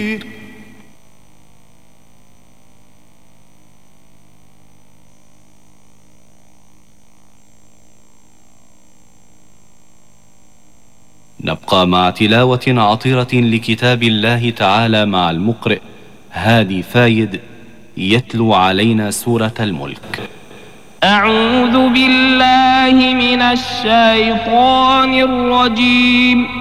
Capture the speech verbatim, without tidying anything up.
نبقى مع تلاوة عطرة لكتاب الله تعالى مع المقرئ هادي فايد يتلو علينا سورة الملك. أعوذ بالله من الشيطان الرجيم.